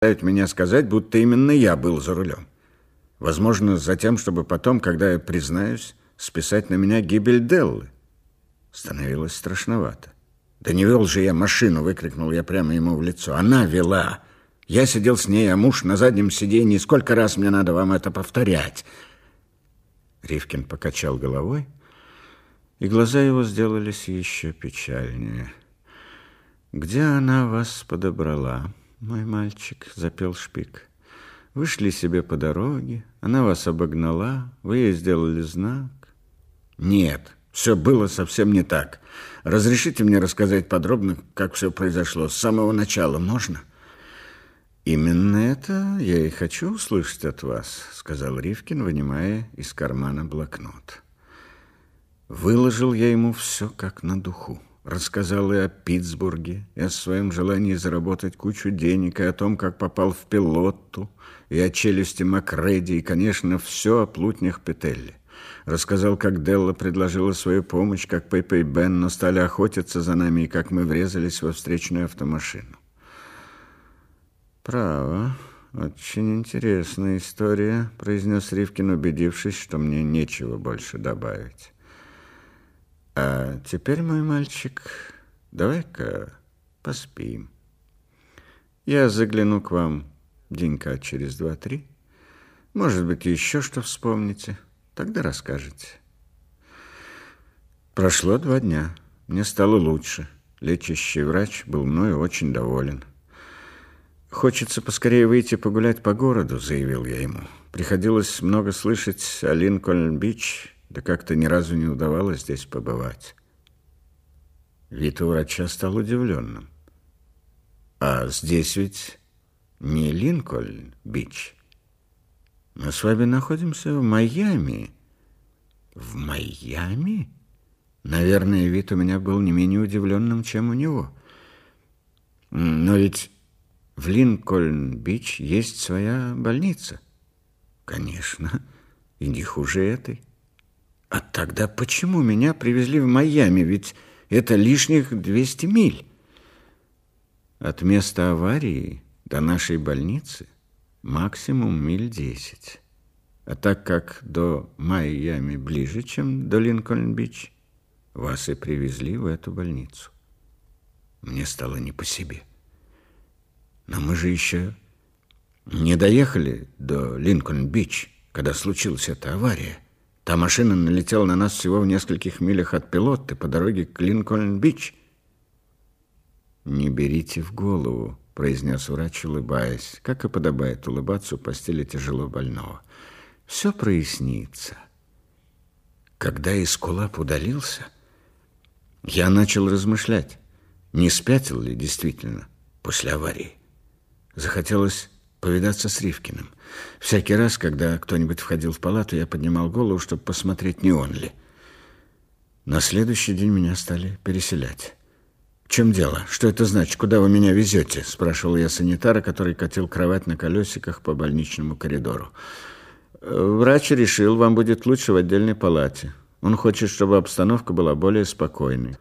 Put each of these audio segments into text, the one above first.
заставить меня сказать, будто именно я был за рулем. Возможно, за тем, чтобы потом, когда я признаюсь, списать на меня гибель Деллы. Становилось страшновато. «Да не вел же я машину!» — выкрикнул я прямо ему в лицо. «Она вела! Я сидел с ней, а муж на заднем сиденье. Сколько раз мне надо вам это повторять?» Ривкин покачал головой, и глаза его сделались еще печальнее. «Где она вас подобрала, мой мальчик?» — запел Шпик. «Вы шли себе по дороге, она вас обогнала, вы ей сделали знак». «Нет, все было совсем не так. Разрешите мне рассказать подробно, как все произошло, с самого начала, можно?» «Именно это я и хочу услышать от вас», — сказал Ривкин, вынимая из кармана блокнот. Выложил я ему все как на духу. Рассказал и о Питтсбурге, и о своем желании заработать кучу денег, и о том, как попал в Пилотту, и о челюсти Макреди, и, конечно, все о плутнях Петелли. Рассказал, как Делла предложила свою помощь, как Пеппа и Бенно стали охотиться за нами, и как мы врезались во встречную автомашину. «Право, очень интересная история», — произнес Ривкин, убедившись, что мне нечего больше добавить. «А теперь, мой мальчик, давай-ка поспим. Я загляну к вам денька через 2-3. Может быть, еще что вспомните. Тогда расскажете». Прошло 2 дня. Мне стало лучше. Лечащий врач был мною очень доволен. «Хочется поскорее выйти погулять по городу», — заявил я ему. Приходилось много слышать о Линкольн-Бич, да как-то ни разу не удавалось здесь побывать. Вид у врача стал удивленным. «А здесь ведь не Линкольн-Бич. Мы с вами находимся в Майами». «В Майами?» Наверное, вид у меня был не менее удивленным, чем у него. «Но ведь в Линкольн-Бич есть своя больница». «Конечно, и не хуже этой». «А тогда почему меня привезли в Майами? Ведь это лишних 200 миль». «От места аварии до нашей больницы максимум миль 10. А так как до Майами ближе, чем до Линкольн-Бич, вас и привезли в эту больницу». Мне стало не по себе. «Но мы же еще не доехали до Линкольн-Бич, когда случилась эта авария. Та машина налетела на нас всего в нескольких милях от Пилотты по дороге к Линкольн-Бич». «Не берите в голову», — произнес врач, улыбаясь, как и подобает улыбаться у постели тяжело больного. «Все прояснится». Когда Эскулап удалился, я начал размышлять, не спятил ли действительно после аварии. Захотелось повидаться с Ривкиным. Всякий раз, когда кто-нибудь входил в палату, я поднимал голову, чтобы посмотреть, не он ли. На следующий день меня стали переселять. «В чем дело? Что это значит? Куда вы меня везете?» — спрашивал я санитара, который катил кровать на колесиках по больничному коридору. «Врач решил, вам будет лучше в отдельной палате. Он хочет, чтобы обстановка была более спокойной».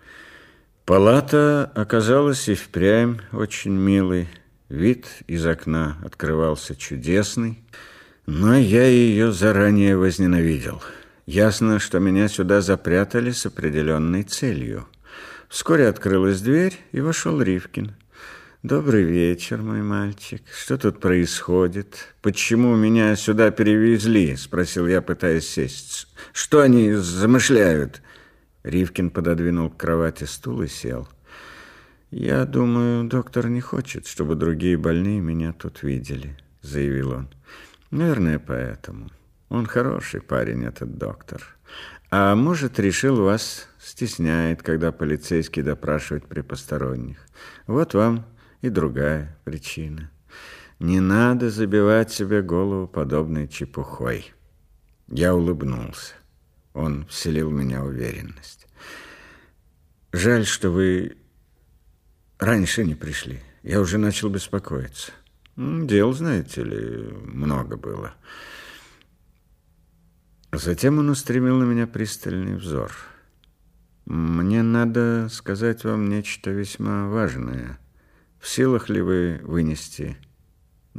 Палата оказалась и впрямь очень милой. Вид из окна открывался чудесный, но я ее заранее возненавидел. Ясно, что меня сюда запрятали с определенной целью. Вскоре открылась дверь, и вошел Ривкин. «Добрый вечер, мой мальчик. Что тут происходит? Почему меня сюда перевезли?» — спросил я, пытаясь сесть. «Что они замышляют?» Ривкин пододвинул к кровати стул и сел. «Я думаю, доктор не хочет, чтобы другие больные меня тут видели», — заявил он. «Наверное, поэтому. Он хороший парень, этот доктор. А может, решил, вас стесняет, когда полицейский допрашивает при посторонних. Вот вам и другая причина. Не надо забивать себе голову подобной чепухой». Я улыбнулся. Он вселил в меня уверенность. «Жаль, что вы раньше не пришли. Я уже начал беспокоиться. Дел, знаете ли, много было». Затем он устремил на меня пристальный взор. «Мне надо сказать вам нечто весьма важное. В силах ли вы вынести